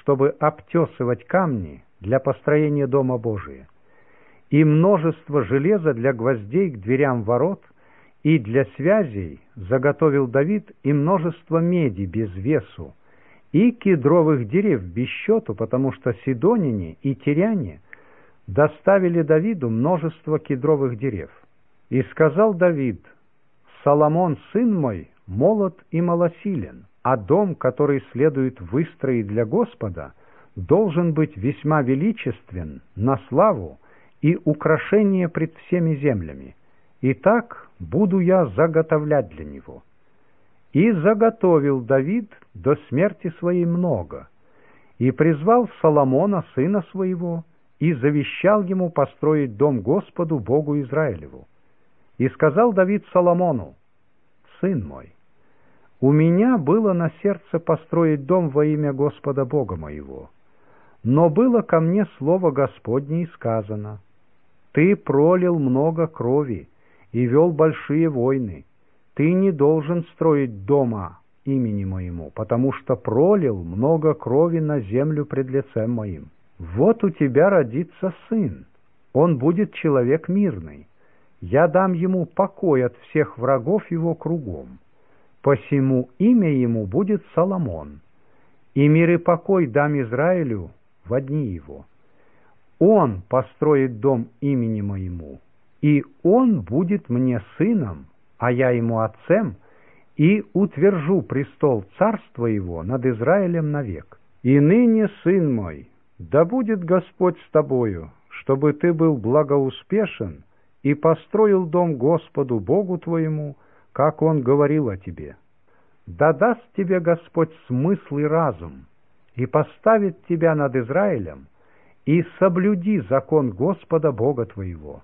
чтобы обтесывать камни для построения Дома Божия, и множество железа для гвоздей к дверям ворот, и для связей заготовил Давид и множество меди без весу, и кедровых дерев без счету, потому что сидоняне и тиряне доставили Давиду множество кедровых дерев. И сказал Давид: «Соломон, сын мой, молод и малосилен, а дом, который следует выстроить для Господа, должен быть весьма величествен, на славу и украшение пред всеми землями. Итак, буду я заготовлять для него». И заготовил Давид до смерти своей много, и призвал Соломона, сына своего, и завещал ему построить дом Господу, Богу Израилеву. И сказал Давид Соломону: «Сын мой, у меня было на сердце построить дом во имя Господа Бога моего, но было ко мне слово Господне и сказано: ты пролил много крови и вел большие войны, ты не должен строить дома имени моему, потому что пролил много крови на землю пред лицем моим. Вот у тебя родится сын, он будет человек мирный, я дам ему покой от всех врагов его кругом, посему имя ему будет Соломон, и мир и покой дам Израилю во дни его. Он построит дом имени моему, и он будет мне сыном, а я ему отцем, и утвержу престол царства его над Израилем навек. И ныне, сын мой, да будет Господь с тобою, чтобы ты был благоуспешен и построил дом Господу Богу твоему, как Он говорил о тебе. Да даст тебе Господь смысл и разум, и поставит тебя над Израилем, и соблюди закон Господа Бога твоего.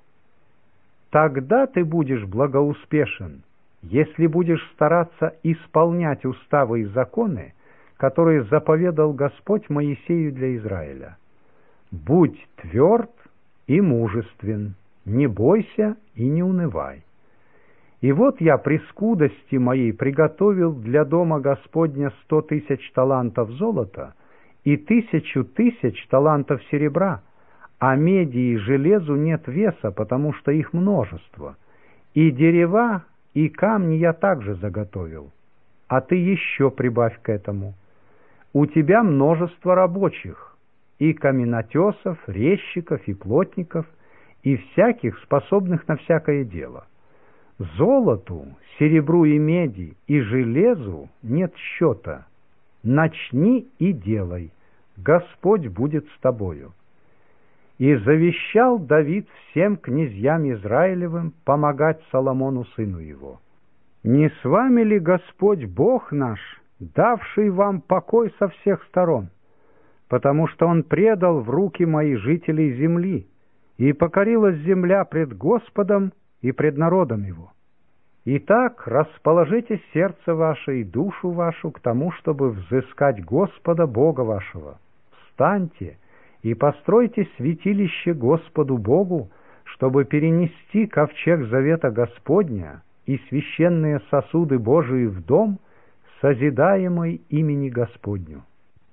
Тогда ты будешь благоуспешен, если будешь стараться исполнять уставы и законы, которые заповедал Господь Моисею для Израиля. Будь тверд и мужествен, не бойся и не унывай. И вот я при скудости моей приготовил для дома Господня 100 000 талантов золота и 1000 000 талантов серебра, а меди и железу нет веса, потому что их множество, и дерева, и камни я также заготовил, а ты еще прибавь к этому. У тебя множество рабочих, и каменотесов, резчиков и плотников, и всяких, способных на всякое дело. Золоту, серебру и меди, и железу нет счета. Начни и делай, Господь будет с тобою. И завещал Давид всем князьям Израилевым помогать Соломону сыну его. Не с вами ли Господь Бог наш, давший вам покой со всех сторон? Потому что Он предал в руки мои жителей земли, и покорилась земля пред Господом и пред народом Его. Итак, расположите сердце ваше и душу вашу к тому, чтобы взыскать Господа Бога вашего. Встаньте и постройте святилище Господу Богу, чтобы перенести ковчег завета Господня и священные сосуды Божии в дом, созидаемый имени Господню.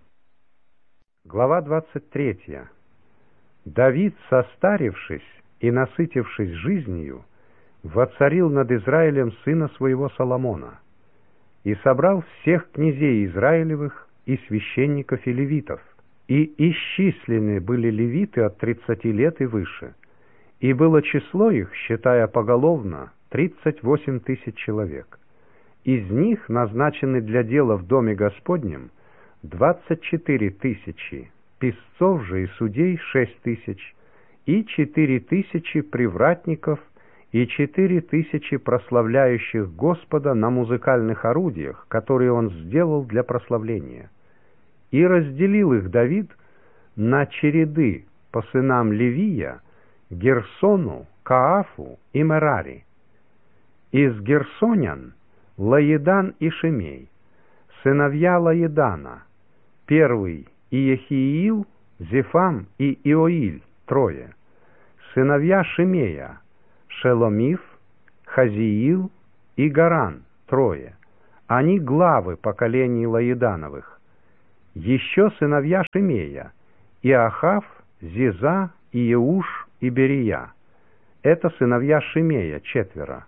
Глава 23. Давид, состарившись и насытившись жизнью, воцарил над Израилем сына своего Соломона и собрал всех князей Израилевых и священников и левитов, и исчислены были левиты от 30 лет и выше, и было число их, считая поголовно, 38 000 человек. Из них назначены для дела в доме Господнем 24 000, писцов же и судей 6 000, и 4 000 привратников, и 4 000 прославляющих Господа на музыкальных орудиях, которые он сделал для прославления. И разделил их Давид на череды по сынам Левия, Герсону, Каафу и Мерари. Из герсонян Лаедан и Шимей, сыновья Лаедана, первый Иехиил, Зефам и Иоиль, трое, сыновья Шимея, Шеломиф, Хазиил и Гаран, трое, они главы поколений Лаедановых. Еще сыновья Шимея: Иохав, Зиза, Иеуш и Берия. Это сыновья Шимея, 4.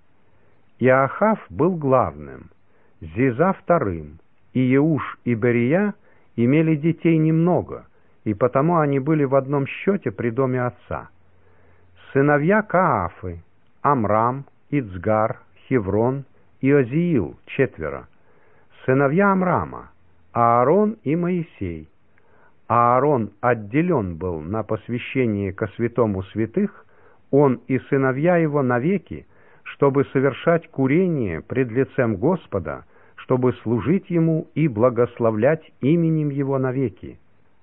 Иохав был главным, Зиза вторым, Иеуш и Берия имели детей немного, и потому они были в одном счете при доме отца. Сыновья Каафы: Амрам, Ицгар, Хеврон и Озиил, 4. Сыновья Амрама: Аарон и Моисей. Аарон отделен был на посвящение ко святому святых, он и сыновья его навеки, чтобы совершать курение пред лицем Господа, чтобы служить ему и благословлять именем его навеки.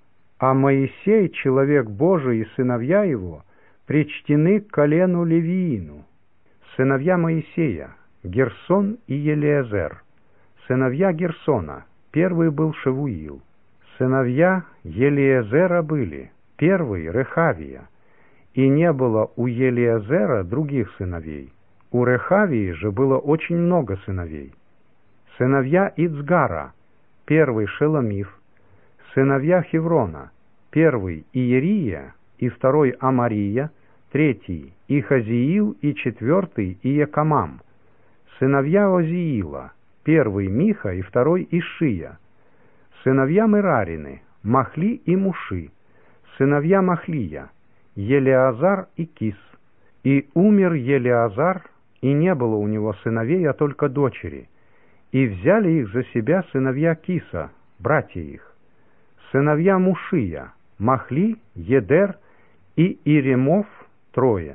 А Моисей, человек Божий, и сыновья его причтены к колену Левиину. Сыновья Моисея: Герсон и Елиезер. Сыновья Герсона: первый был Шевуил. Сыновья Елиезера были: первый Рехавия, и не было у Елиезера других сыновей. У Рехавии же было очень много сыновей. Сыновья Ицгара: первый Шеломиф. Сыновья Хеврона: первый Иерия и второй Амария, третий Ихазиил и четвертый Иекамам. Сыновья Озиила: первый Миха и второй Ишия. Сыновья Мерарины: Махли и Муши. Сыновья Махлия: Елиазар и Кис. И умер Елиазар, и не было у него сыновей, а только дочери. И взяли их за себя сыновья Киса, братья их. Сыновья Мушия: Махли, Едер и Иремов, 3.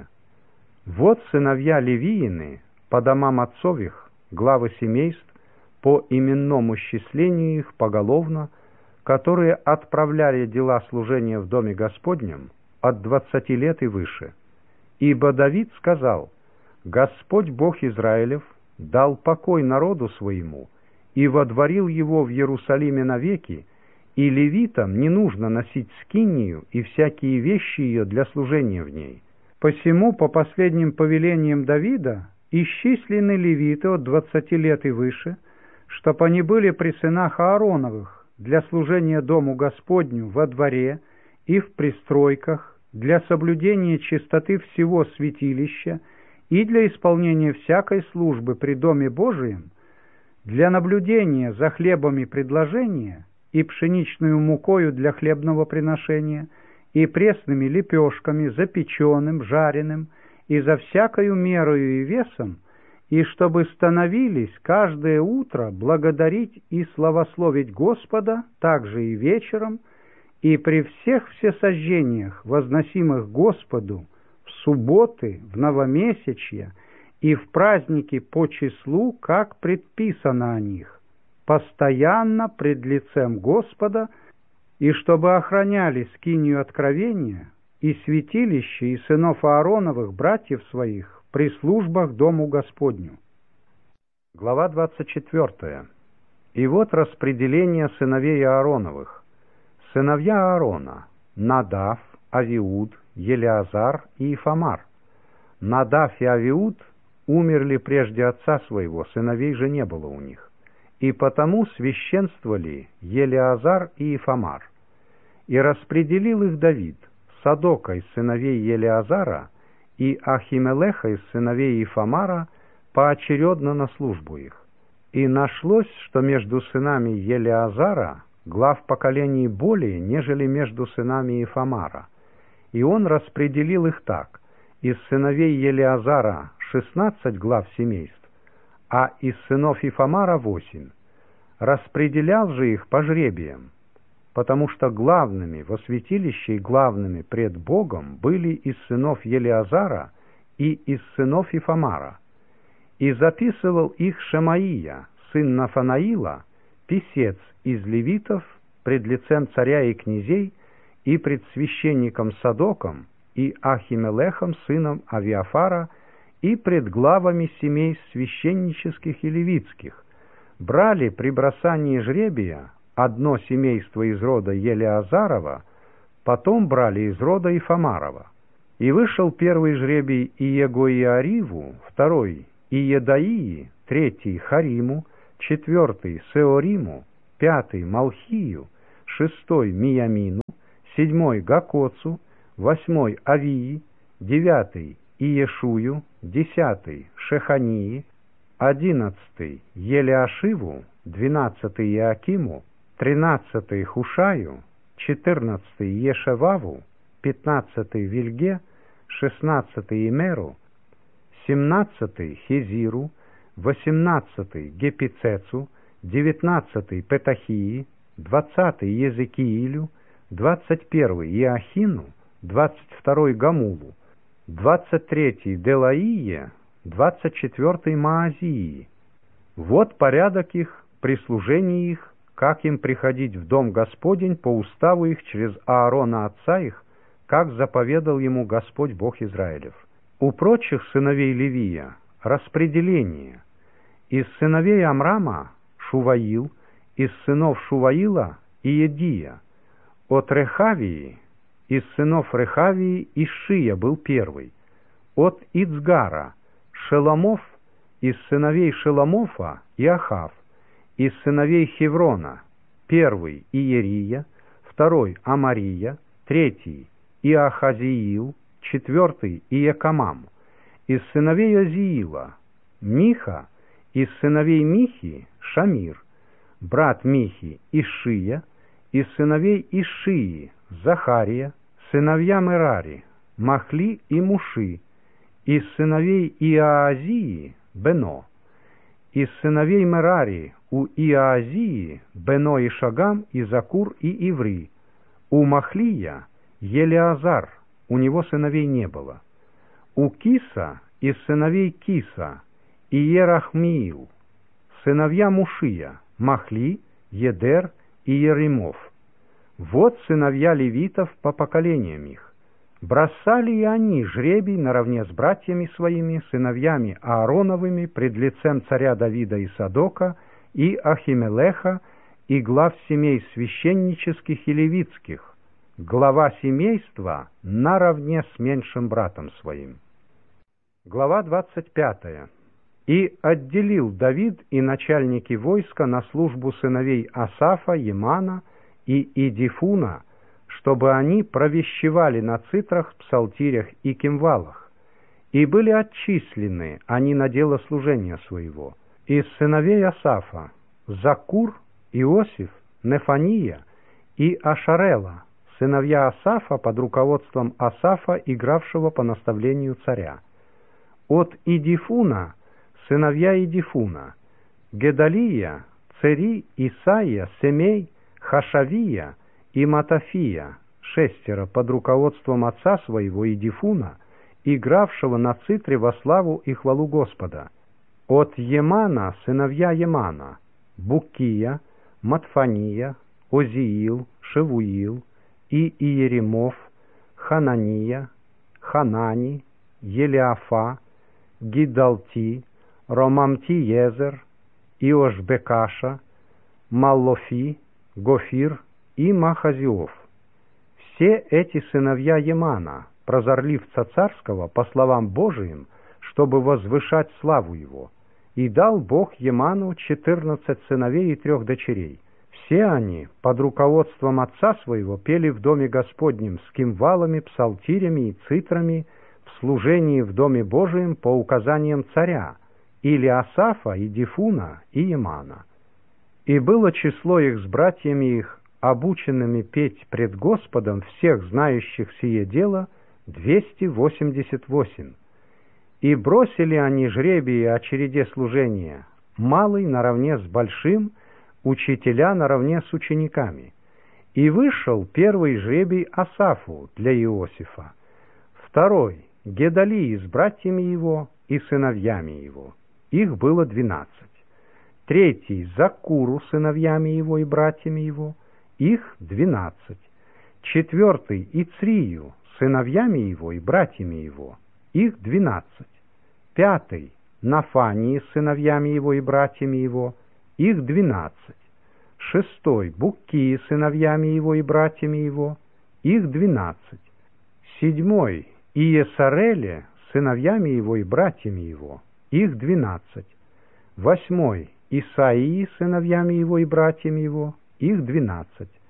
Вот сыновья Левиины по домам отцов их, главы семейств, по именному счислению их поголовно, которые отправляли дела служения в доме Господнем от 20 лет и выше. Ибо Давид сказал: «Господь Бог Израилев дал покой народу своему и водворил его в Иерусалиме навеки, и левитам не нужно носить скинию и всякие вещи ее для служения в ней. Посему по последним повелениям Давида исчислены левиты от 20 лет и выше, чтоб они были при сынах Аароновых для служения дому Господню во дворе и в пристройках, для соблюдения чистоты всего святилища и для исполнения всякой службы при доме Божием, для наблюдения за хлебами предложения и пшеничную мукою для хлебного приношения, и пресными лепешками, запеченным, жареным, и за всякою мерою и весом, и чтобы становились каждое утро благодарить и славословить Господа, также и вечером, и при всех всесожжениях, возносимых Господу, в субботы, в новомесячья и в праздники по числу, как предписано о них, постоянно пред лицем Господа, и чтобы охраняли скинию откровения и святилище и сынов Аароновых, братьев своих, при службах дому Господню». Глава 24. И вот распределение сыновей Аароновых. Сыновья Аарона: Надав, Авиуд, Елиазар и Ифамар. Надав и Авиуд умерли прежде отца своего, сыновей же не было у них. И потому священствовали Елиазар и Ифамар. И распределил их Давид: Садока из сыновей Елиазара и Ахимелеха из сыновей Ифамара поочередно на службу их. И нашлось, что между сынами Елиазара глав поколений более, нежели между сынами Ифамара. И он распределил их так: из сыновей Елиазара 16 глав семейств, а из сынов Ифамара 8. Распределял же их по жребиям, потому что главными во святилище и главными пред Богом были из сынов Елиазара и из сынов Ифамара. И записывал их Шемаия, сын Нафанаила, писец из левитов, пред лицем царя и князей, и пред священником Садоком и Ахимелехом, сыном Авиафара, и пред главами семей священнических и левитских. Брали при бросании жребия одно семейство из рода Елиазарова, потом брали из рода Ифамарова. И вышел первый жребий Иегоиариву, второй Иедаии, третий Хариму, четвертый Сеориму, пятый Малхию, шестой Миямину, седьмой Гакоцу, восьмой Авии, девятый Иешую, десятый Шехании, одиннадцатый Елиашиву, двенадцатый Иакиму, тринадцатый Хушаю, четырнадцатый Ешеваву, пятнадцатый Вильге, шестнадцатый Имеру, семнадцатый Хезиру, восемнадцатый Гепицецу, девятнадцатый Петахии, двадцатый Езекиилю, 21 Иохину, 22 Гамулу, 23 Делаие, 24 Маазии. Вот порядок их, прислужение их, как им приходить в дом Господень по уставу их через Аарона отца их, как заповедал ему Господь Бог Израилев. У прочих сыновей Левия распределение. Из сыновей Амрама Шуваил, из сынов Шуваила Иедия. От Рехавии, из сынов Рехавии Ишия был первый. От Ицгара Шеломов, из сыновей Шеломофа Иохав. Из сыновей Хеврона первый Иерия, второй Амария, третий Иохазиил, четвертый Иекамам. Из сыновей Озиила Миха, из сыновей Михи Шамир, брат Михи Ишия, из сыновей Ишии Захария, сыновья Мерари Махли и Муши, из сыновей Иоазии Бено, из сыновей Мерари у Иоазии Бено и Шагам и Закур и Иври, у Махлия Елеазар, у него сыновей не было, у Киса из сыновей Киса Иерахмиил, сыновья Мушия Махли, Едер и Еремов. Вот сыновья левитов по поколениям их. Бросали и они жребий наравне с братьями своими, сыновьями Аароновыми, пред лицем царя Давида и Садока, и Ахимелеха, и глав семей священнических и левитских, глава семейства наравне с меньшим братом своим. Глава 25. «И отделил Давид и начальники войска на службу сыновей Асафа, Емана и Идифуна, чтобы они провещевали на цитрах, псалтирях и кимвалах, и были отчислены они на дело служения своего. Из сыновей Асафа Закур, Иосиф, Нефания и Ашарела, сыновья Асафа под руководством Асафа, игравшего по наставлению царя. От Идифуна сыновья Идифуна Гедалия, Цери, Исаия, Семей, Хашавия и Матафия, шестеро под руководством отца своего Идифуна, игравшего на цитре во славу и хвалу Господа. От Емана сыновья Емана Букия, Матфания, Озиил, Шевуил и Иеремов, Ханания, Ханани, Елиафа, Гидалти, Ромамти-Езер, Иошбекаша, Маллофи, Гофир и Махазиов. Все эти сыновья Емана, прозорливца царского, по словам Божиим, чтобы возвышать славу его. И дал Бог Еману 14 сыновей и 3 дочерей. Все они под руководством отца своего пели в доме Господнем с кимвалами, псалтирями и цитрами в служении в доме Божием по указаниям царя, или Асафа, и Дифуна, и Емана. И было число их с братьями их, обученными петь пред Господом всех знающих сие дело, 288. И бросили они жребии о череде служения, малый наравне с большим, учителя наравне с учениками. И вышел первый жребий Асафу для Иосифа, второй — Гедалии с братьями его и сыновьями его, их было 12. Третий — Закуру с сыновьями его и братьями его, их 12. Четвертый — Ицрию с сыновьями его и братьями его, их 12. Пятый — Нафании с сыновьями его и братьями его, их 12. Шестой — Букки с сыновьями его и братьями его, их 12. Седьмой — Иесареле с сыновьями его и братьями его, их 12. Восьмой — Исаии с сыновьями его и братьями его, их 12.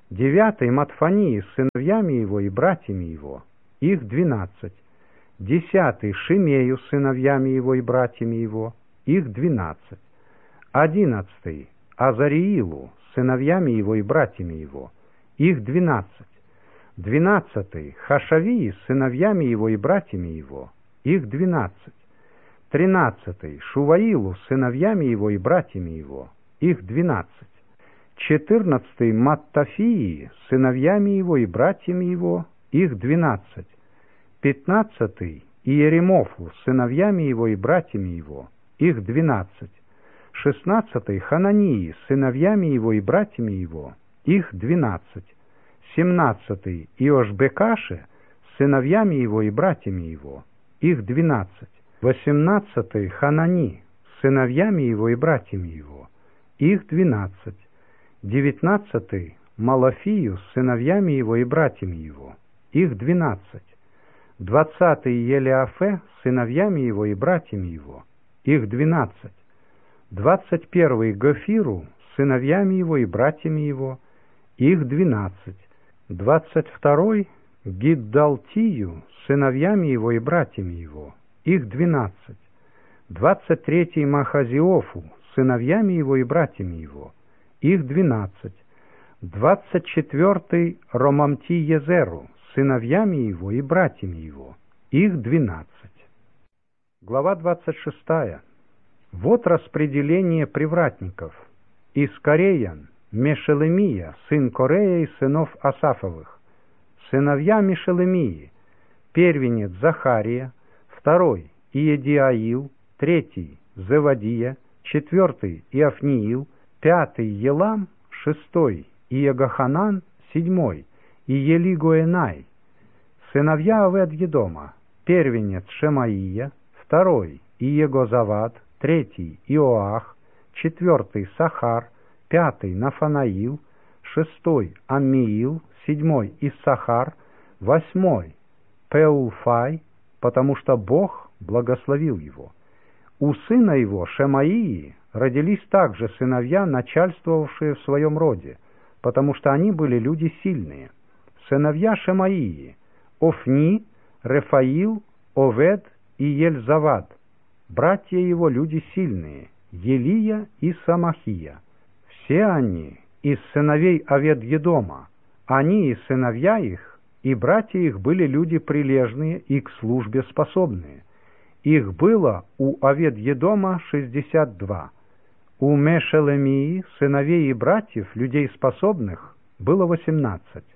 9 Матфании с сыновьями его и братьями его, их 12. 10 Шимею с сыновьями его и братьями его, их 12. 11 Азариилу с сыновьями его и братьями его, их 12. 12 Хашавии с сыновьями его и братьями его, их 12. 13 Шуваилу с сыновьями его и братьями его, их 12. 14 Маттафии с сыновьями его и братьями его, их 12. 15 Иеремофу с сыновьями его и братьями его, их 12. 16 Ханании с сыновьями его и братьями его, их 12. 17 Иошбекаше с сыновьями его и братьями его, их 12. 18 Ханани с сыновьями его и братьями его, их 12. 19 Малафию с сыновьями его и братьями его, их 12. 20 Елиафе с сыновьями его и братьями его, их 12. 21 Гофиру с сыновьями его и братьями его, их 12. 22 Гиддалтию с сыновьями его и братьями его, их 12. 23 Махазиофу с сыновьями его и братьями его, их 12. 24 Ромамти-Езеру с сыновьями его и братьями его, их 12. Глава 26. Вот распределение привратников. Из Кореян Мешелемия, сын Корея из сынов Асафовых. Сыновья Мешелемии: первенец Захария, второй Иедиаил, третий Зевадия, четвертый Иофниил, пятый Елам, шестой Иегоханан, седьмой Иелигуэнай. Сыновья Овед-Едома: первенец Шемаия, второй Иегозавад, третий Иоах, четвертый Сахар, пятый Нафанаил, шестой Аммиил, седьмой Иссахар, восьмой Пеулфай, потому что Бог благословил его. У сына его Шемаии родились также сыновья, начальствовавшие в своем роде, потому что они были люди сильные. Сыновья Шемаии: Офни, Рефаил, Овед и Ельзавад. Братья его люди сильные: Елия и Самахия. Все они из сыновей Овед-Едома. Они и сыновья их, и братья их были люди прилежные и к службе способные. Их было у Овед-Едома 62. У Мешелемии, сыновей и братьев, людей способных, было 18.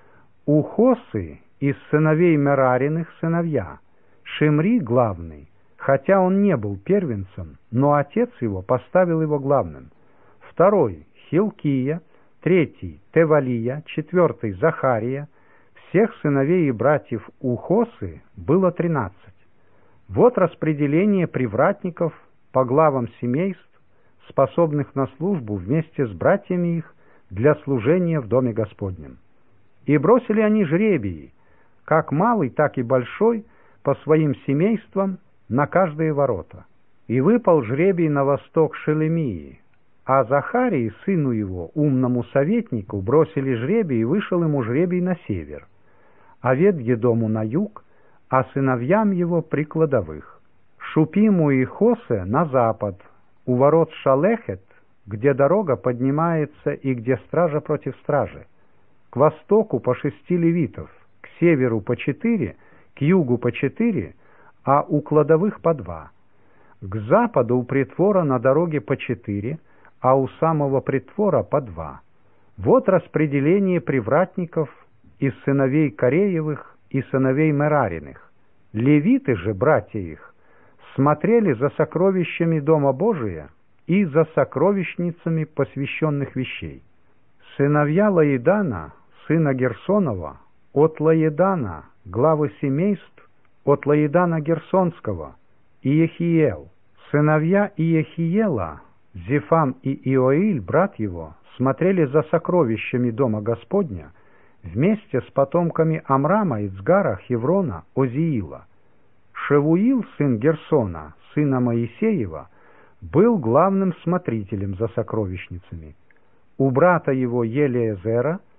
У Хосы из сыновей Мерариных сыновья: Шимри главный, хотя он не был первенцем, но отец его поставил его главным. Второй Хилкия, третий Тевалия, четвертый Захария. Всех сыновей и братьев у Хосы было 13. Вот распределение привратников по главам семейств, способных на службу вместе с братьями их для служения в Доме Господнем. И бросили они жребии, как малый, так и большой, по своим семействам на каждые ворота. И выпал жребий на восток Шелемии, а Захарии, сыну его, умному советнику, бросили жребий, и вышел ему жребий на север, Овед-Едому на юг, а сыновьям его при кладовых. Шупиму и Хосе на запад, у ворот Шалехет, где дорога поднимается и где стража против стражи. К востоку по 6 левитов, к северу по 4, к югу по 4, а у кладовых по 2. К западу у притвора на дороге по 4, а у самого притвора по 2. Вот распределение привратников из сыновей Кореевых и сыновей Мерариных. Левиты же, братья их, смотрели за сокровищами Дома Божия и за сокровищницами посвященных вещей. Сыновья Лаидана, сына Герсонова, от Лаидана, главы семейств, от Лаидана Герсонского, Иехиел. Сыновья Иехиела, Зефам и Иоиль, брат его, смотрели за сокровищами Дома Господня вместе с потомками Амрама, Ицгара, Хеврона, Озиила. Шевуил, сын Герсона, сына Моисеева, был главным смотрителем за сокровищницами. У брата его Елиезера,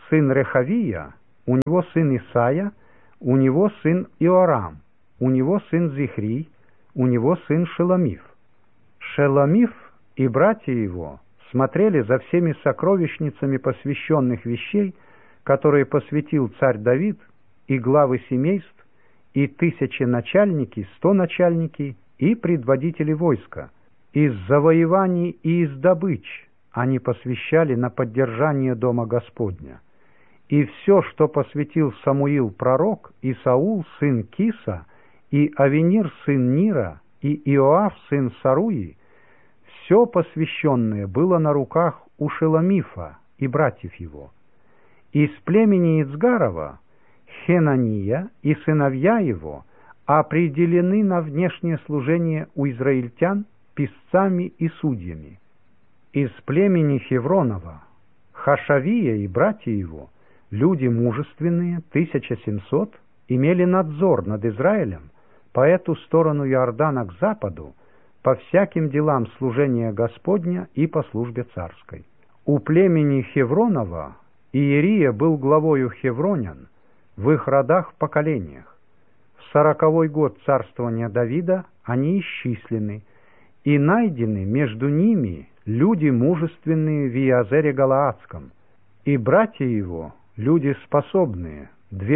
сын Рехавия, у него сын Исая, у него сын Иорам, у него сын Зихрий, у него сын Шеломиф. Шеломиф и братья его смотрели за всеми сокровищницами посвященных вещей, которые посвятил царь Давид, и главы семейств, и 1000 начальники, 100 начальники, и предводители войска. Из завоеваний и из добыч они посвящали на поддержание дома Господня. И все, что посвятил Самуил пророк, и Саул сын Киса, и Авенир сын Нира, и Иоав сын Саруи, все посвященное было на руках у Шеломифа и братьев его. Из племени Ицгарова Хенания и сыновья его определены на внешнее служение у израильтян писцами и судьями. Из племени Хевронова Хашавия и братья его, люди мужественные, 1700, имели надзор над Израилем по эту сторону Иордана к западу, по всяким делам служения Господня и по службе царской. У племени Хевронова Иерия был главою хевронян в их родах в поколениях. В 40-й год царствования Давида они исчислены, и найдены между ними люди мужественные в Иазере Галаадском, и братья его, люди способные,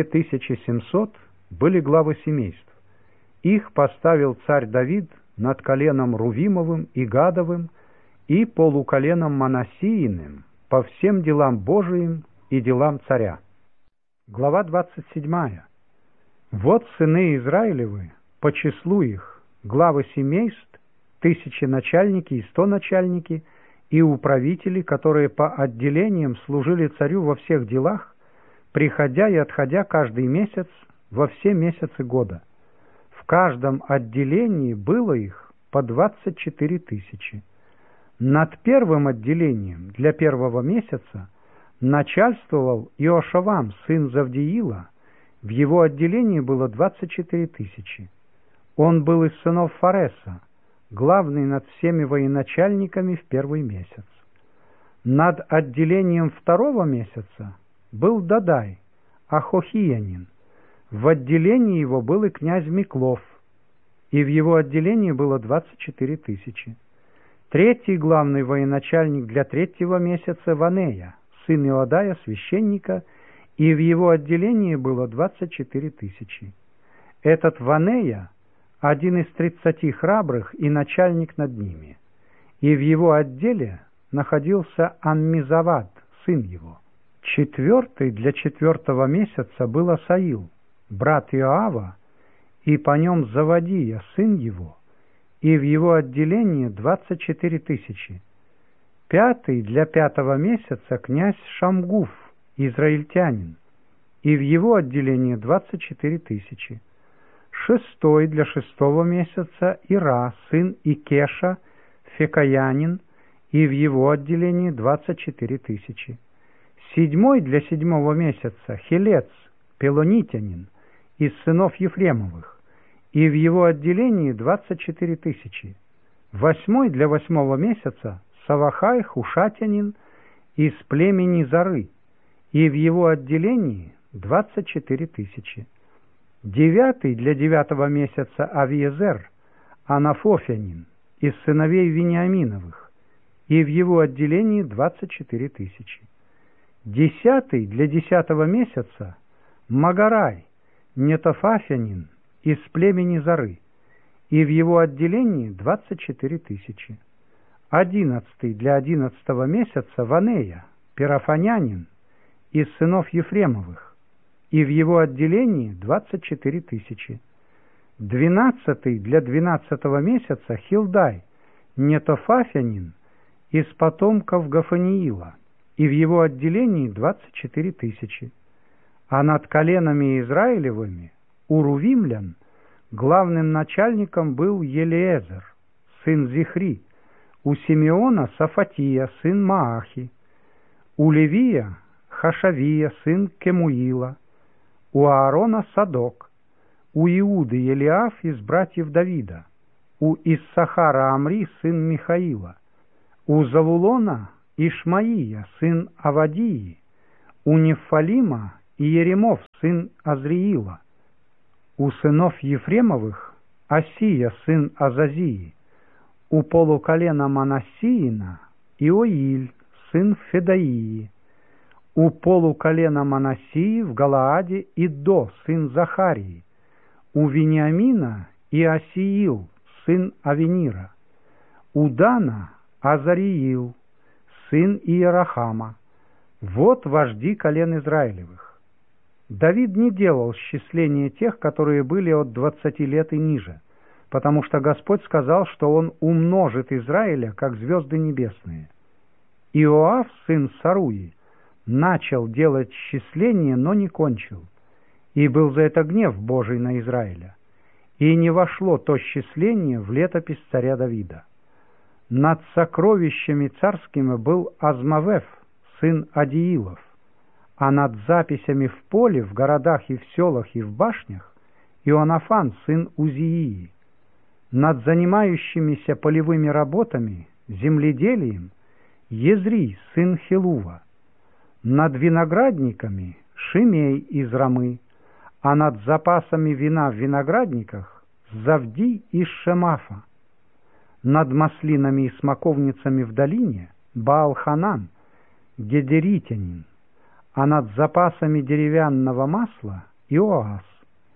2700, были главы семейств. Их поставил царь Давид над коленом Рувимовым и Гадовым и полуколеном Манассииным по всем делам Божиим и делам царя. Глава 27. Вот сыны Израилевы, по числу их, главы семейств, 1000 начальники и 100 начальники, и управители, которые по отделениям служили царю во всех делах, приходя и отходя каждый месяц во все месяцы года. В каждом отделении было их по 24 000. Над первым отделением для первого месяца начальствовал Иошавам, сын Завдиила, в его отделении было 24 000. Он был из сынов Фареса, главный над всеми военачальниками в первый месяц. Над отделением второго месяца был Дадай, ахохиянин. В отделении его был и князь Миклов, и в его отделении было 24 000. Третий главный военачальник для третьего месяца Ванея, сын Иодая, священника, и в его отделении было 24 000. Этот Ванея – один из 30 храбрых и начальник над ними, и в его отделе находился Аммизавад, сын его. Четвертый для 4-го месяца был Асаил, брат Иоава, и по нем Завадия, сын его, и в его отделении 24 000. Пятый для 5-го месяца князь Шамгуф, израильтянин, и в его отделении 24 000. Шестой для 6-го месяца Ира, сын Икеша, фекаянин, и в его отделении 24 000. Седьмой для 7-го месяца Хелец, пелонитянин, из сынов Ефремовых, и в его отделении 24 000. Восьмой для 8-го месяца Савахай, хушатянин, из племени Зары, и в его отделении 24 000. Девятый для 9-го месяца Авиезер, анафофянин, из сыновей Вениаминовых, и в его отделении 24 000. Десятый для 10-го месяца Магарай, нетофафянин, из племени Зары, и в его отделении 24 000. 11 для 11-го месяца Ванея, перафанянин, из сынов Ефремовых, и в его отделении 24 000. 12 для 12-го месяца Хилдай, нетофафянин, из потомков Гафаниила, и в его отделении 24 000. А над коленами Израилевыми, урувимлян, главным начальником был Елиезер, сын Зихри, у Симеона Сафатия, сын Маахи, у Левия Хашавия, сын Кемуила, у Аарона Садок, у Иуды Елиаф из братьев Давида, у Иссахара Амри, сын Михаила, у Завулона Ишмаия, сын Авадии, у Нефалима Иеремов, сын Азриила, у сынов Ефремовых Осия, сын Азазии, у полуколена Манассиина Иоиль, сын Федаии, у полуколена Манассии в Галааде Иддо, сын Захарии, у Вениамина Иосиил, сын Авенира, у Дана Азариил, сын Иерахама. Вот вожди колен Израилевых. Давид не делал счисления тех, которые были от 20 лет и ниже, потому что Господь сказал, что Он умножит Израиля, как звезды небесные. Иоав, сын Саруи, начал делать счисление, но не кончил, и был за это гнев Божий на Израиля, и не вошло то счисление в летопись царя Давида. Над сокровищами царскими был Азмавев, сын Адиилов, а над записями в поле, в городах и в селах и в башнях Ионафан, сын Узии, над занимающимися полевыми работами, земледелием Езри, сын Хилува, над виноградниками Шимей из Рамы, а над запасами вина в виноградниках Завди из Шемафа, над маслинами и смоковницами в долине Баал-Ханан, гедеритянин, а над запасами деревянного масла Иоас,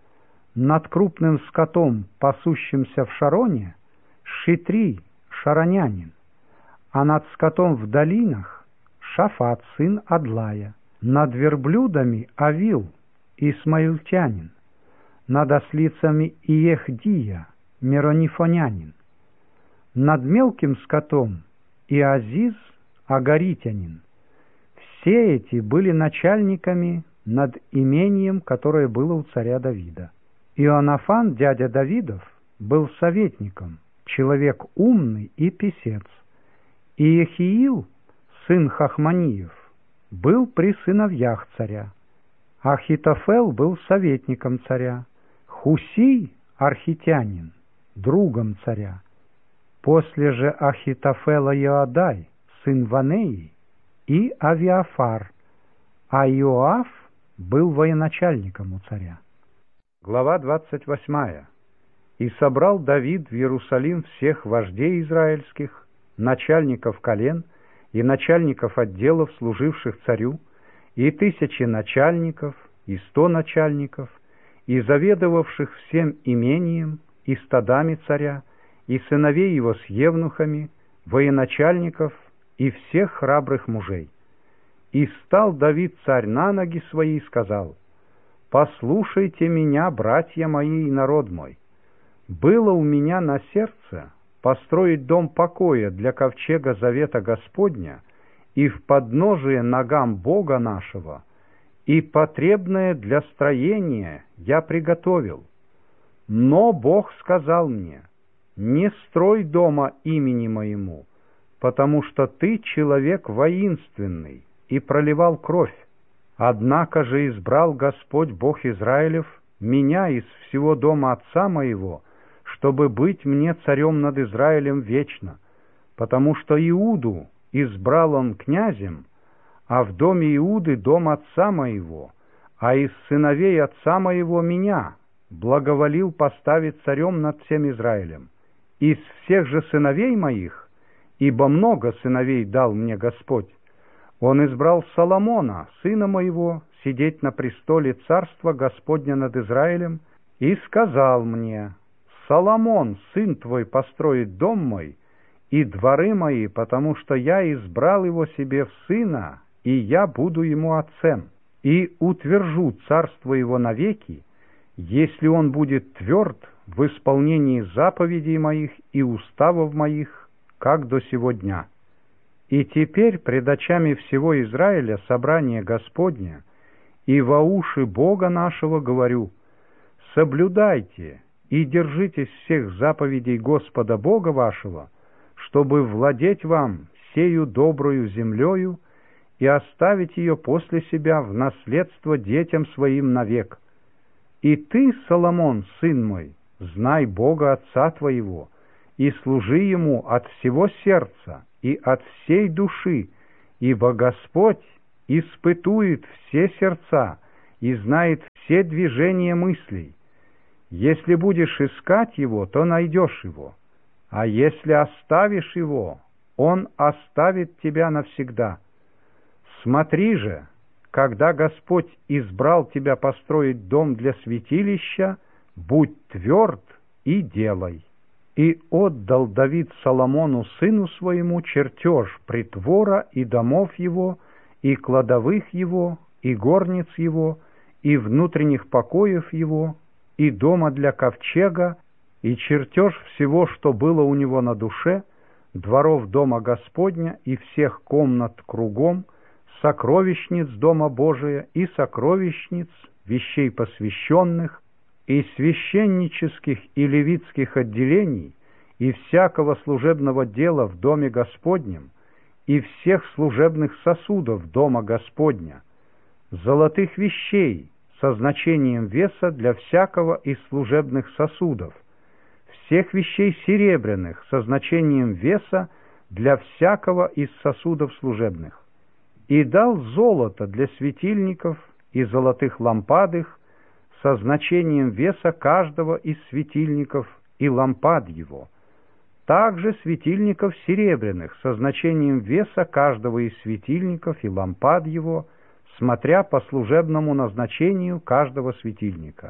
над крупным скотом, пасущимся в Шароне, Шитри, шаронянин, а над скотом в долинах Шафат, сын Адлая, над верблюдами Авил, исмаильтянин, над ослицами Иехдия, меронифонянин, над мелким скотом Иазиз, агаритянин. Все эти были начальниками над имением, которое было у царя Давида. Ионафан, дядя Давидов, был советником, человек умный и писец. Иехиил, сын Хахманиев, был при сыновьях царя. Ахитофел был советником царя. Хусий, архитянин, другом царя. После же Ахитофела Йоадай, сын Ванеи, и Авиафар, а Иоав был военачальником у царя. Глава 28. «И собрал Давид в Иерусалим всех вождей израильских, начальников колен и начальников отделов, служивших царю, и 1000 начальников, и 100 начальников, и заведовавших всем имением и стадами царя, и сыновей его с евнухами, военачальников и всех храбрых мужей. И встал Давид царь на ноги свои и сказал: «Послушайте меня, братья мои и народ мой. Было у меня на сердце построить дом покоя для ковчега завета Господня и в подножие ногам Бога нашего, и потребное для строения я приготовил. Но Бог сказал мне: не строй дома имени моему, потому что ты человек воинственный и проливал кровь. Однако же избрал Господь Бог Израилев меня из всего дома отца моего, чтобы быть мне царем над Израилем вечно, потому что Иуду избрал он князем, а в доме Иуды дом отца моего, а из сыновей отца моего меня благоволил поставить царем над всем Израилем. Из всех же сыновей моих, ибо много сыновей дал мне Господь, он избрал Соломона, сына моего, сидеть на престоле царства Господня над Израилем, и сказал мне: Соломон, сын твой, построит дом мой и дворы мои, потому что я избрал его себе в сына, и я буду ему отцем, и утвержу царство его навеки, если он будет тверд в исполнении заповедей моих и уставов моих, как до сего дня. И теперь пред очами всего Израиля собрание Господня, и во уши Бога нашего говорю: соблюдайте и держитесь всех заповедей Господа Бога вашего, чтобы владеть вам сею добрую землею и оставить ее после себя в наследство детям своим навек. И ты, Соломон, сын мой, знай Бога Отца твоего, и служи Ему от всего сердца и от всей души, ибо Господь испытует все сердца и знает все движения мыслей. Если будешь искать его, то найдешь его, а если оставишь его, он оставит тебя навсегда. Смотри же, когда Господь избрал тебя построить дом для святилища, будь тверд и делай. И отдал Давид Соломону сыну своему чертеж притвора и домов его, и кладовых его, и горниц его, и внутренних покоев его, и дома для ковчега, и чертеж всего, что было у него на душе, дворов дома Господня и всех комнат кругом, сокровищниц дома Божия и сокровищниц, вещей посвященных, и священнических и левитских отделений, и всякого служебного дела в доме Господнем, и всех служебных сосудов дома Господня, золотых вещей со значением веса для всякого из служебных сосудов, всех вещей серебряных со значением веса для всякого из сосудов служебных, и дал золото для светильников и золотых лампад их со значением веса каждого из светильников и лампад его, также светильников серебряных со значением веса каждого из светильников и лампад его, смотря по служебному назначению каждого светильника,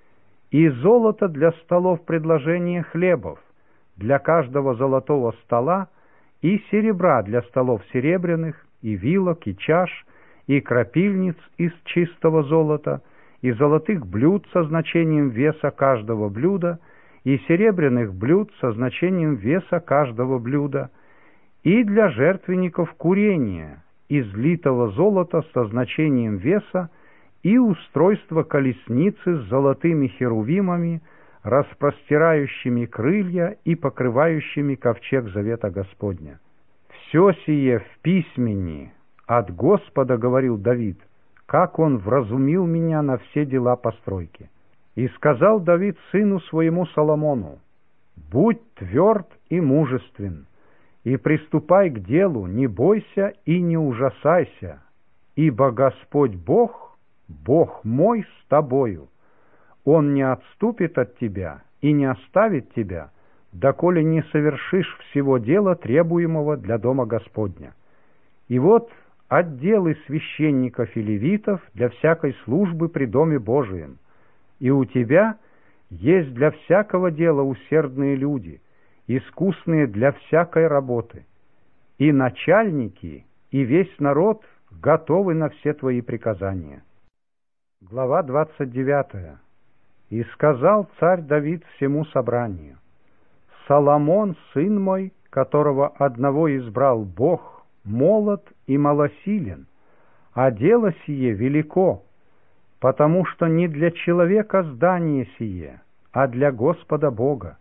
и золото для столов предложения хлебов, для каждого золотого стола, и серебра для столов серебряных, и вилок, и чаш, и крапильниц из чистого золота, и золотых блюд со значением веса каждого блюда, и серебряных блюд со значением веса каждого блюда, и для жертвенников курения из литого золота со значением веса, и устройство колесницы с золотыми херувимами, распростирающими крылья и покрывающими ковчег завета Господня. «Все сие в письмени от Господа, — говорил Давид, — как он вразумил меня на все дела постройки. И сказал Давид сыну своему Соломону: будь тверд и мужествен, и приступай к делу, не бойся и не ужасайся, ибо Господь Бог, Бог мой, с тобою. Он не отступит от тебя и не оставит тебя, доколе не совершишь всего дела, требуемого для дома Господня. И вот отделы священников и левитов для всякой службы при доме Божием, и у тебя есть для всякого дела усердные люди, искусные для всякой работы, и начальники, и весь народ готовы на все твои приказания». Глава 29. «И сказал царь Давид всему собранию: Соломон, сын мой, которого одного избрал Бог, молод и малосилен, а дело сие велико, потому что не для человека здание сие, а для Господа Бога.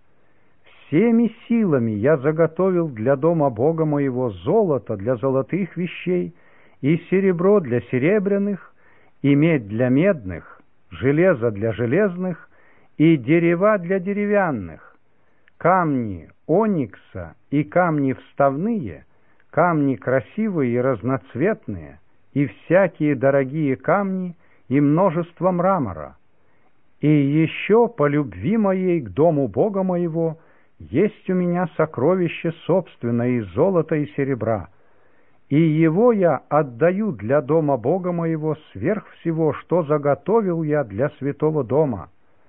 Всеми силами я заготовил для дома Бога моего золото для золотых вещей, и серебро для серебряных, и медь для медных, железо для железных, и дерева для деревянных, камни оникса и камни вставные, камни красивые и разноцветные, и всякие дорогие камни, и множество мрамора. И еще по любви моей к дому Бога моего есть у меня сокровище собственное из золота и серебра, и его я отдаю для дома Бога моего сверх всего, что заготовил я для святого дома: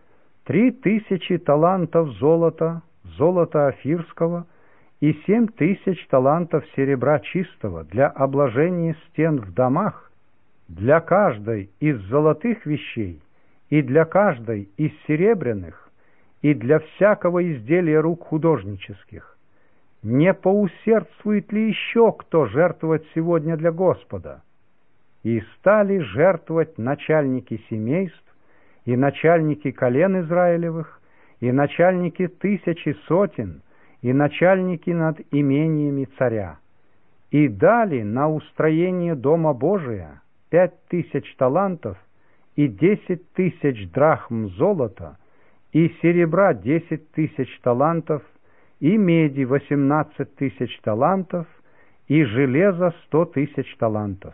3000 талантов золота, золота офирского, и 7000 талантов серебра чистого для обложения стен в домах, для каждой из золотых вещей, и для каждой из серебряных, и для всякого изделия рук художнических. Не поусердствует ли еще кто жертвовать сегодня для Господа? И стали жертвовать начальники семейств, и начальники колен Израилевых, и начальники тысяч и сотен, и начальники над имениями царя. И дали на устроение дома Божия 5000 талантов, и 10 000 драхм золота, и серебра 10 000 талантов, и меди 18 000 талантов, и железа 100 000 талантов.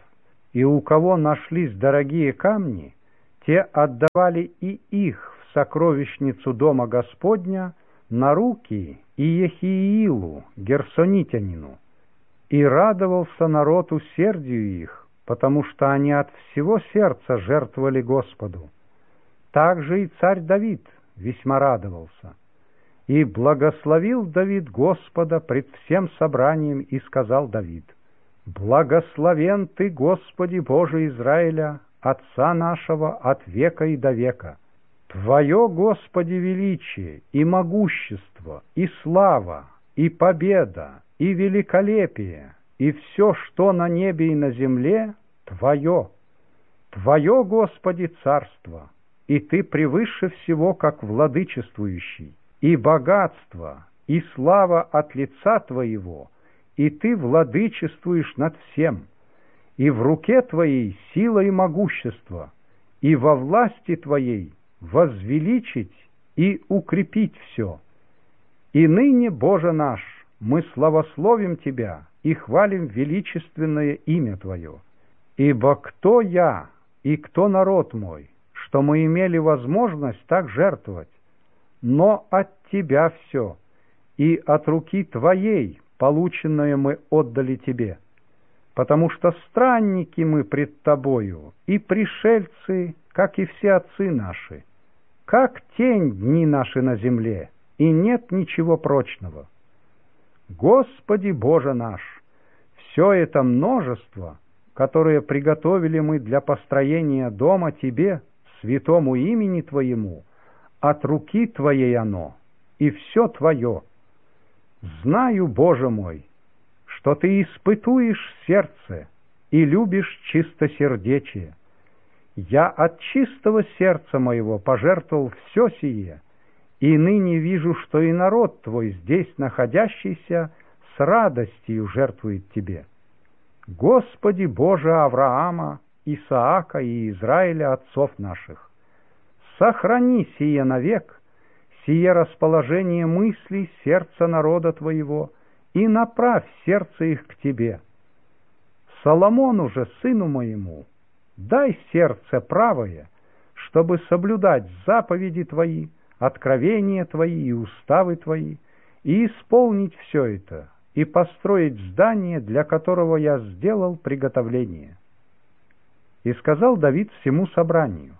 и у кого нашлись дорогие камни, те отдавали и их в сокровищницу дома Господня на руки Иехиилу, герсонитянину. И радовался народ усердию их, потому что они от всего сердца жертвовали Господу. Также и царь Давид весьма радовался. И благословил Давид Господа пред всем собранием, и сказал Давид: «Благословен Ты, Господи Боже Израиля, Отца нашего от века и до века. Твое, Господи, величие и могущество, и слава, и победа, и великолепие, и все, что на небе и на земле, Твое. Твое, Господи, царство, и Ты превыше всего, как владычествующий, и богатство, и слава от лица Твоего, и Ты владычествуешь над всем, и в руке Твоей сила и могущество, и во власти Твоей возвеличить и укрепить все. И ныне, Боже наш, мы славословим Тебя и хвалим величественное имя Твое. Ибо кто я и кто народ мой, что мы имели возможность так жертвовать? Но от Тебя все, и от руки Твоей полученное мы отдали Тебе. Потому что странники мы пред Тобою, и пришельцы, как и все отцы наши. Как тень дни наши на земле, и нет ничего прочного. Господи Боже наш, все это множество, которое приготовили мы для построения дома Тебе, святому имени Твоему, от руки Твоей оно, и все Твое. Знаю, Боже мой, что Ты испытуешь сердце и любишь чистосердечие. Я от чистого сердца моего пожертвовал все сие, и ныне вижу, что и народ Твой, здесь находящийся, с радостью жертвует Тебе. Господи Боже Авраама, Исаака и Израиля, отцов наших, сохрани сие навек, сие расположение мыслей сердца народа Твоего, и направь сердце их к Тебе. Соломону же, сыну моему, дай сердце правое, чтобы соблюдать заповеди Твои, откровения Твои и уставы Твои, и исполнить все это, и построить здание, для которого я сделал приготовление». И сказал Давид всему собранию: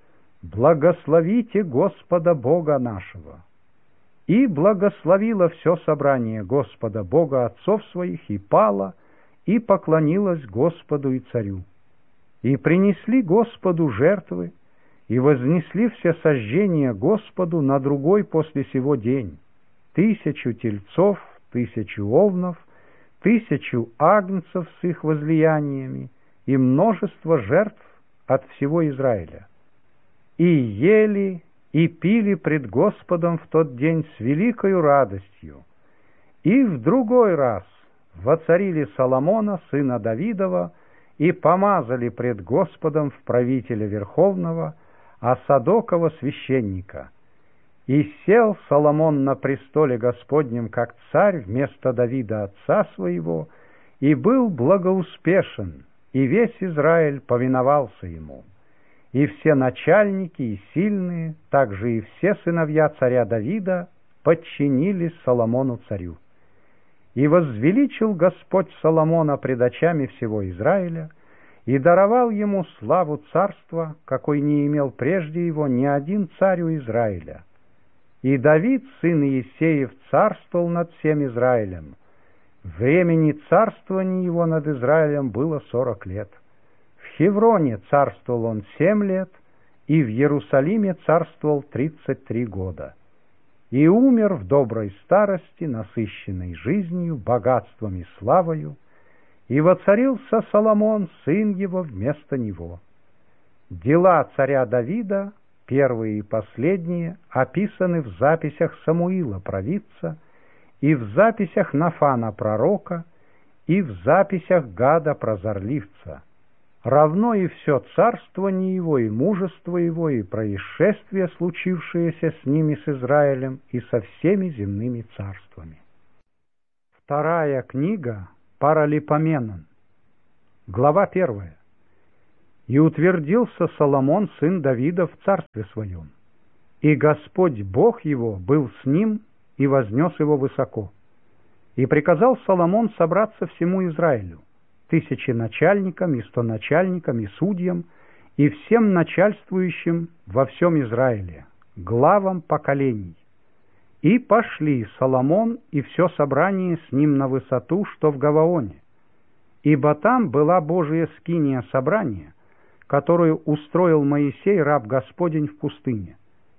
«Благословите Господа Бога нашего». И благословило все собрание Господа Бога отцов своих, и пало, и поклонилось Господу и царю. И принесли Господу жертвы, и вознесли все сожжения Господу на другой после сего день: 1000 тельцов, 1000 овнов, 1000 агнцев с их возлияниями, и множество жертв от всего Израиля. И ели, и пили пред Господом в тот день с великою радостью. И в другой раз воцарили Соломона, сына Давидова, и помазали пред Господом в правителя верховного, а Садокова священника. И сел Соломон на престоле Господнем как царь вместо Давида отца своего, и был благоуспешен, и весь Израиль повиновался ему. И все начальники и сильные, также и все сыновья царя Давида, подчинились Соломону царю. И возвеличил Господь Соломона пред очами всего Израиля, и даровал ему славу царства, какой не имел прежде его ни один царь у Израиля. И Давид, сын Иессеев, царствовал над всем Израилем. Времени царствования его над Израилем было 40 лет. В Хевроне царствовал он 7 лет, и в Иерусалиме царствовал 33 года. И умер в доброй старости, насыщенной жизнью, богатством и славою, и воцарился Соломон, сын его, вместо него. Дела царя Давида, первые и последние, описаны в записях Самуила провидца, и в записях Нафана пророка, и в записях Гада прозорливца. Равно и все царствование его, и мужество его, и происшествия, случившиеся с ними, с Израилем, и со всеми земными царствами. Вторая книга Паралипоменон. Глава 1. И утвердился Соломон, сын Давида, в царстве своем. И Господь Бог его был с ним и вознес его высоко. И приказал Соломон собраться всему Израилю, 1000 начальникам и 100 начальникам и судьям, и всем начальствующим во всем Израиле, главам поколений. И пошли Соломон и все собрание с ним на высоту, что в Гаваоне, ибо там была Божия скиния собрания, которую устроил Моисей, раб Господень, в пустыне.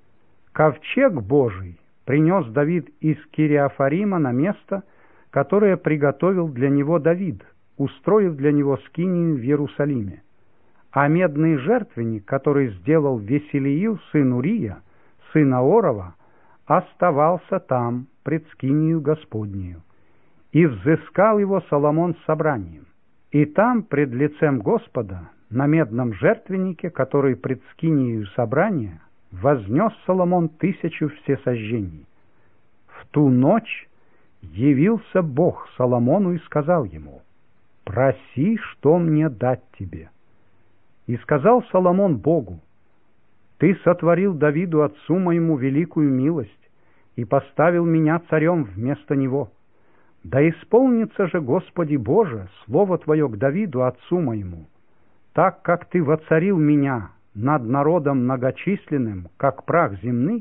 Ковчег Божий принес Давид из Кириафарима на место, которое приготовил для него Давид, устроив для него скинию в Иерусалиме. А медный жертвенник, который сделал Веселиил, сын Урия, сын Аорова, оставался там, пред скинию Господнею. И взыскал его Соломон с собранием. И там, пред лицем Господа, на медном жертвеннике, который пред скинией собрания, вознес Соломон 1000 всесожжений. В ту ночь явился Бог Соломону и сказал ему: «Проси, что мне дать тебе». И сказал Соломон Богу: «Ты сотворил Давиду, отцу моему, великую милость, и поставил меня царем вместо него. Да исполнится же, Господи Боже, слово Твое к Давиду, отцу моему, так как Ты воцарил меня над народом многочисленным, как прах земный,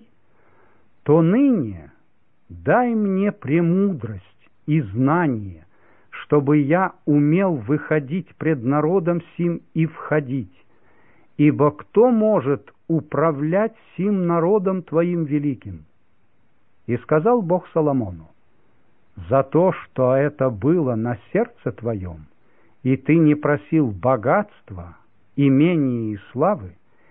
то ныне дай мне премудрость и знание, чтобы я умел выходить пред народом сим и входить. Ибо кто может управлять сим народом Твоим великим?» И сказал Бог Соломону: «За то, что это было на сердце Твоем, и ты не просил богатства, имения и славы,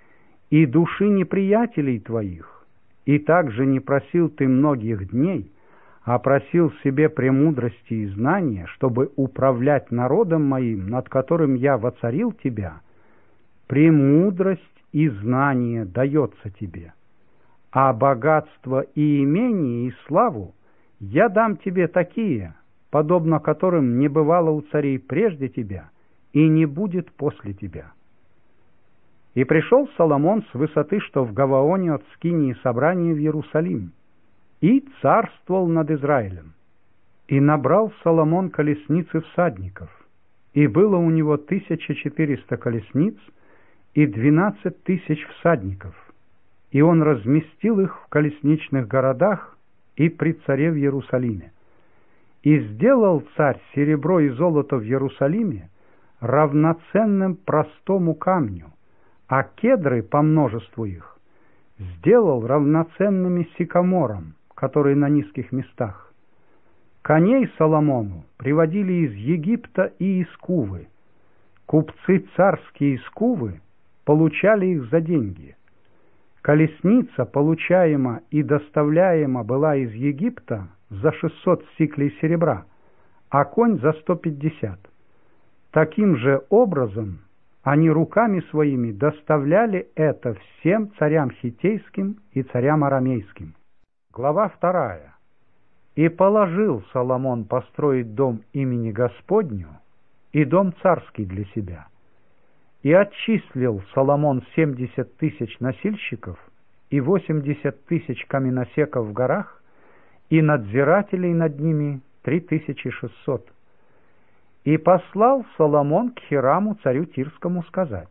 и души неприятелей Твоих, и также не просил ты многих дней, а просил себе премудрости и знания, чтобы управлять народом моим, над которым я воцарил тебя, премудрость и знание дается тебе, а богатство и имение и славу я дам тебе такие, подобно которым не бывало у царей прежде тебя и не будет после тебя». И пришел Соломон с высоты, что в Гаваоне, от скинии собрания в Иерусалим, и царствовал над Израилем. И набрал Соломон колесниц и всадников, и было у него 1400 колесниц и 12 000 всадников, и он разместил их в колесничных городах и при царе в Иерусалиме. И сделал царь серебро и золото в Иерусалиме равноценным простому камню, а кедры по множеству их сделал равноценными сикаморам, которые на низких местах. Коней Соломону приводили из Египта и из Кувы. Купцы царские из Кувы получали их за деньги. Колесница, получаема и доставляема была из Египта за 600 сиклей серебра, а конь за 150. Таким же образом они руками своими доставляли это всем царям хиттейским и царям арамейским. Глава 2. «И положил Соломон построить дом имени Господню и дом царский для себя. И отчислил Соломон 70 000 носильщиков и 80 000 каменосеков в горах, и надзирателей над ними 3600. И послал Соломон к Хираму, царю Тирскому, сказать: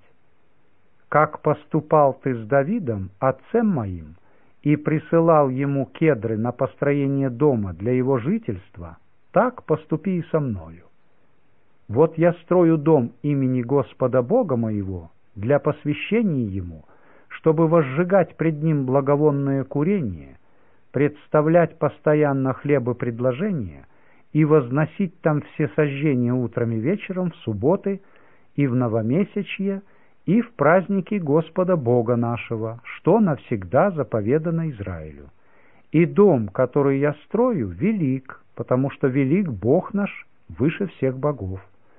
«Как поступал ты с Давидом, отцем моим, и присылал ему кедры на построение дома для его жительства, так поступи и со мною. Вот я строю дом имени Господа Бога моего для посвящения ему, чтобы возжигать пред ним благовонное курение, представлять постоянно хлебопредложения и возносить там все сожжения утром и вечером, в субботы и в новомесячье, и в праздники Господа Бога нашего, что навсегда заповедано Израилю. И дом, который я строю, велик, потому что велик Бог наш выше всех богов.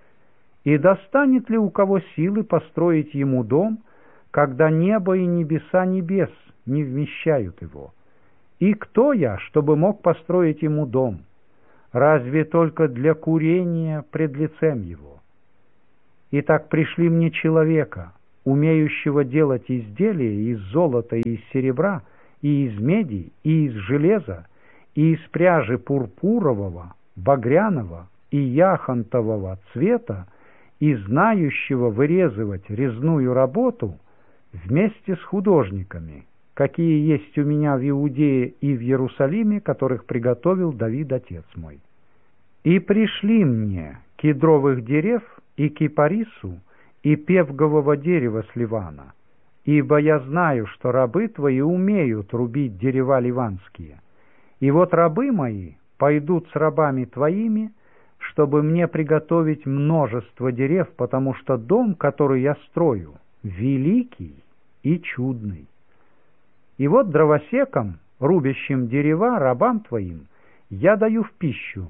И достанет ли у кого силы построить ему дом, когда небо и небеса небес не вмещают его? И кто я, чтобы мог построить ему дом? Разве только для курения пред лицем его? Итак, пришли мне человека, умеющего делать изделия из золота и из серебра, и из меди, и из железа, и из пряжи пурпурового, багряного и яхонтового цвета, и знающего вырезывать резную работу вместе с художниками, какие есть у меня в Иудее и в Иерусалиме, которых приготовил Давид, отец мой. И пришли мне кедровых дерев и кипарису, и певгового дерева с Ливана, ибо я знаю, что рабы твои умеют рубить дерева ливанские. И вот рабы мои пойдут с рабами твоими, чтобы мне приготовить множество дерев, потому что дом, который я строю, великий и чудный. И вот дровосекам, рубящим дерева, рабам твоим, я даю в пищу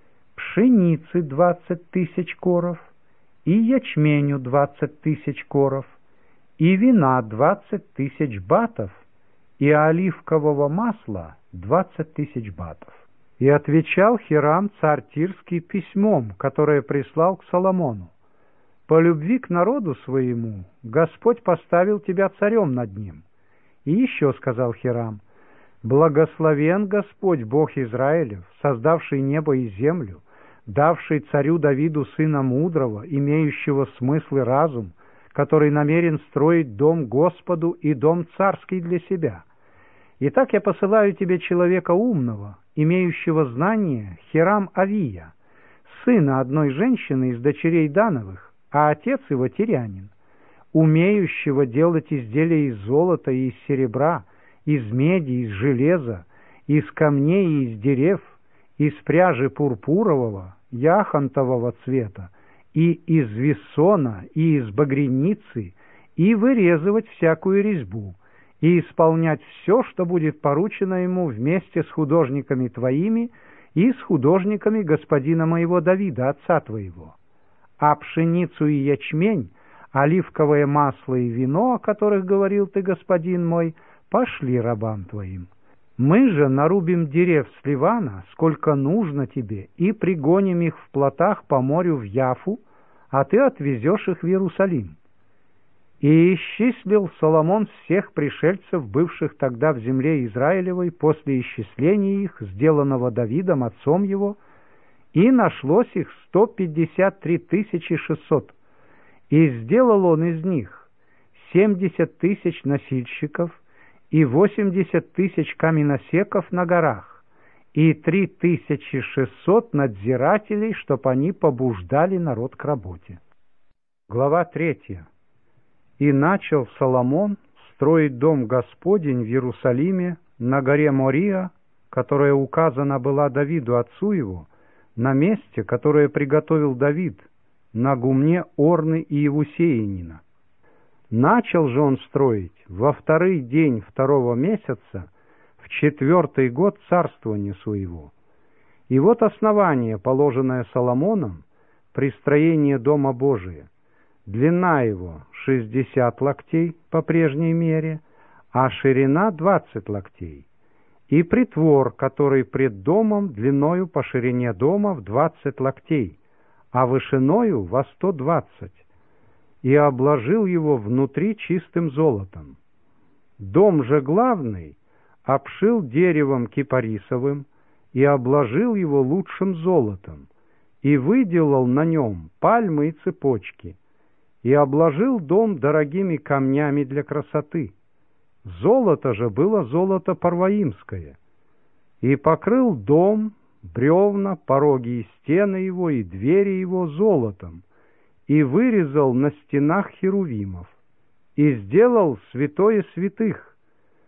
пшеницы 20 тысяч коров, и ячменю 20 тысяч коров, и вина 20 тысяч батов, и оливкового масла 20 тысяч батов. И отвечал Хирам царь Тирский письмом, которое прислал к Соломону: по любви к народу своему Господь поставил тебя царем над ним. И еще сказал Хирам: благословен Господь Бог Израилев, создавший небо и землю, давший царю Давиду сына мудрого, имеющего смысл и разум, который намерен строить дом Господу и дом царский для себя. Итак, я посылаю тебе человека умного, имеющего знание, Хирам Авия, сына одной женщины из дочерей Дановых, а отец его тирянин, умеющего делать изделия из золота и из серебра, из меди, из железа, из камней и из дерев, из пряжи пурпурового, яхонтового цвета, и из вессона, и из багряницы, и вырезывать всякую резьбу, и исполнять все, что будет поручено ему вместе с художниками твоими и с художниками господина моего Давида, отца твоего. А пшеницу и ячмень, оливковое масло и вино, о которых говорил ты, господин мой, пошли рабам твоим. Мы же нарубим дерев с Ливана, сколько нужно тебе, и пригоним их в плотах по морю в Яфу, а ты отвезешь их в Иерусалим». И исчислил Соломон всех пришельцев, бывших тогда в земле Израилевой, после исчисления их, сделанного Давидом, отцом его, и нашлось их 153 600. И сделал он из них 70 тысяч носильщиков, и 80 тысяч каменосеков на горах, и 3600 надзирателей, чтоб они побуждали народ к работе. Глава 3. И начал Соломон строить дом Господень в Иерусалиме на горе Мория, которая указана была Давиду отцу его, на месте, которое приготовил Давид, на гумне Орны и Иевусеянина. Начал же он строить во второй день 2-го месяца, в 4-й год царствования своего. И вот основание, положенное Соломоном при строении Дома Божия. Длина его 60 локтей по прежней мере, а ширина 20 локтей. И притвор, который пред домом, длиною по ширине дома в 20 локтей, а вышиною во 120. И обложил его внутри чистым золотом. Дом же главный обшил деревом кипарисовым и обложил его лучшим золотом, и выделал на нем пальмы и цепочки, и обложил дом дорогими камнями для красоты. Золото же было золото парваимское, и покрыл дом, бревна, пороги и стены его, и двери его золотом, и вырезал на стенах херувимов, и сделал святое святых.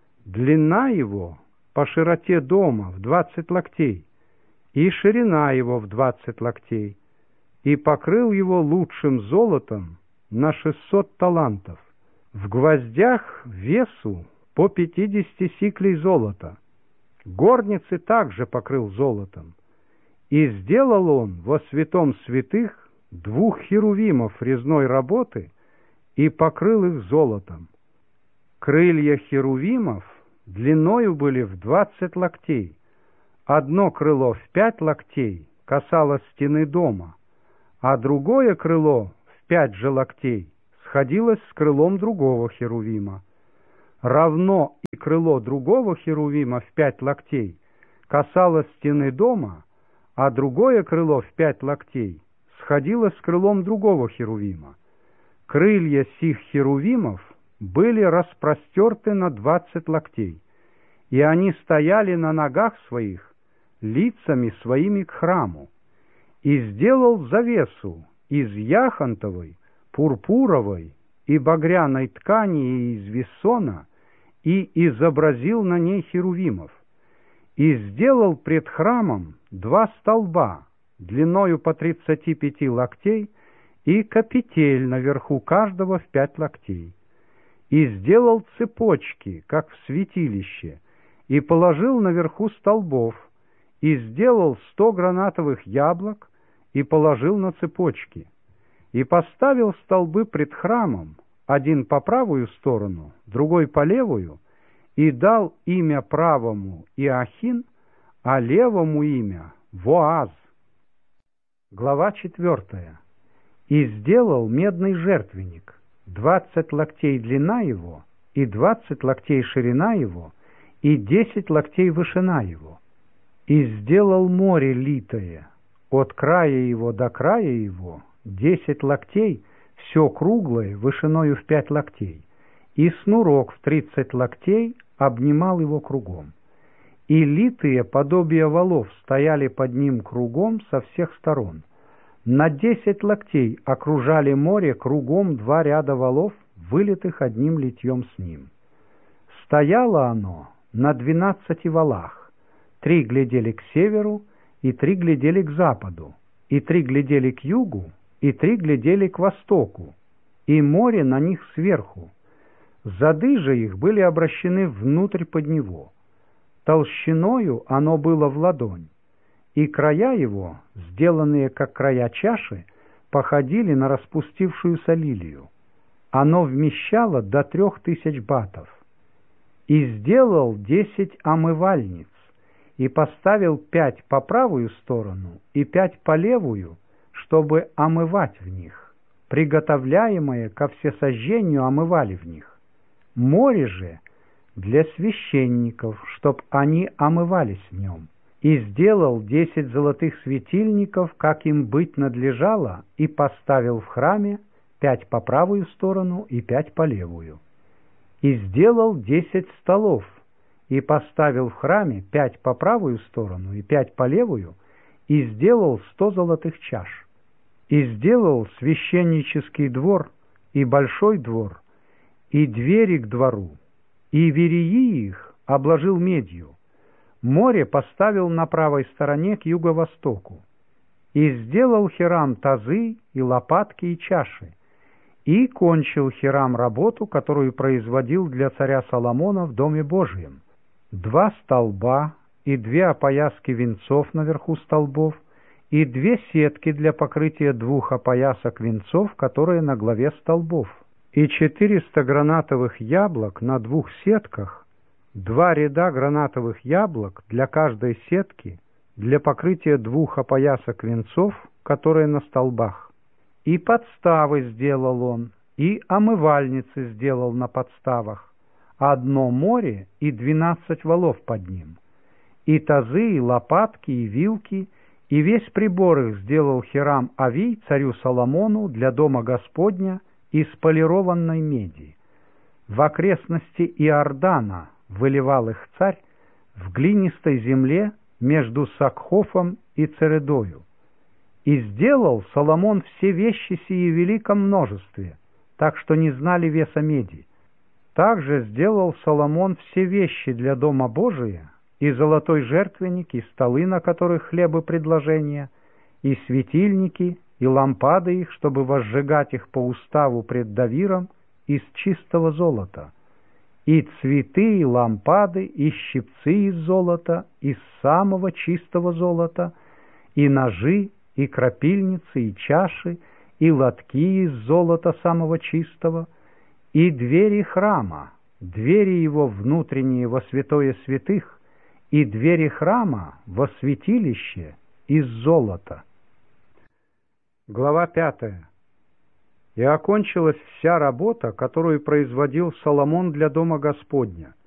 Длина его по широте дома в 20 локтей, и ширина его в 20 локтей, и покрыл его лучшим золотом на 600 талантов, в гвоздях весу по 50 сиклей золота. Горницы также покрыл золотом. И сделал он во святом святых 2 херувимов резной работы и покрыл их золотом. Крылья херувимов длиною были в 20 локтей. Одно крыло в 5 локтей касалось стены дома, а другое крыло в 5 же локтей сходилось с крылом другого херувима. Равно и крыло другого херувима в 5 локтей касалось стены дома, а другое крыло в 5 локтей сходилось с крылом другого херувима. Крылья сих херувимов были распростерты на 20 локтей, и они стояли на ногах своих, лицами своими к храму. И сделал завесу из яхонтовой, пурпуровой и багряной ткани и из вессона, и изобразил на ней херувимов. И сделал пред храмом 2 столба, длиною по 35 локтей, и капитель наверху каждого в 5 локтей. И сделал цепочки, как в святилище, и положил наверху столбов, и сделал 100 гранатовых яблок, и положил на цепочки, и поставил столбы пред храмом, один по правую сторону, другой по левую, и дал имя правому Иохин, а левому имя Воаз. Глава 4. И сделал медный жертвенник, 20 локтей длина его, и 20 локтей ширина его, и 10 локтей вышина его. И сделал море литое, от края его до края его, 10 локтей, все круглое, вышиною в 5 локтей, и снурок в 30 локтей обнимал его кругом. И литые подобия валов стояли под ним кругом со всех сторон. На 10 локтей окружали море кругом 2 ряда валов, вылитых одним литьем с ним. Стояло оно на 12 валах, 3 глядели к северу, и 3 глядели к западу, и 3 глядели к югу, и 3 глядели к востоку, и море на них сверху. Зады же их были обращены внутрь под него. Толщиною оно было в ладонь, и края его, сделанные как края чаши, походили на распустившуюся лилию. Оно вмещало до 3000 батов. И сделал 10 омывальниц, и поставил 5 по правую сторону и 5 по левую, чтобы омывать в них. Приготовляемое ко всесожжению омывали в них. Море же для священников, чтоб они омывались в нем. И сделал 10 золотых светильников, как им быть надлежало, и поставил в храме 5 по правую сторону и 5 по левую. И сделал 10 столов, и поставил в храме 5 по правую сторону и 5 по левую, и сделал 100 золотых чаш. И сделал священнический двор и большой двор, и двери к двору, и вереи их обложил медью. Море поставил на правой стороне к юго-востоку. И сделал Хирам тазы и лопатки и чаши. И кончил Хирам работу, которую производил для царя Соломона в Доме Божьем. 2 столба и 2 опояски венцов наверху столбов, и 2 сетки для покрытия 2 опоясок венцов, которые на главе столбов, и 400 гранатовых яблок на 2 сетках, 2 ряда гранатовых яблок для каждой сетки, для покрытия 2 опоясок венцов, которые на столбах. И подставы сделал он, и омывальницы сделал на подставах, одно море и 12 валов под ним, и тазы, и лопатки, и вилки, и весь прибор их сделал Хирам Авий царю Соломону для дома Господня из полированной меди. В окрестности Иордана выливал их царь в глинистой земле между Сакхофом и Цередою. И сделал Соломон все вещи сии в великом множестве, так что не знали веса меди. Также сделал Соломон все вещи для Дома Божия, и золотой жертвенник, и столы, на которых хлебы предложения, и светильники, и лампады их, чтобы возжигать их по уставу пред Давиром из чистого золота, и цветы, и лампады, и щипцы из золота, из самого чистого золота, и ножи, и крапильницы, и чаши, и лотки из золота самого чистого, и двери храма, двери его внутренние во святое святых, и двери храма во святилище из золота. Глава 5. и окончилась вся работа, которую производил Соломон для дома Господня,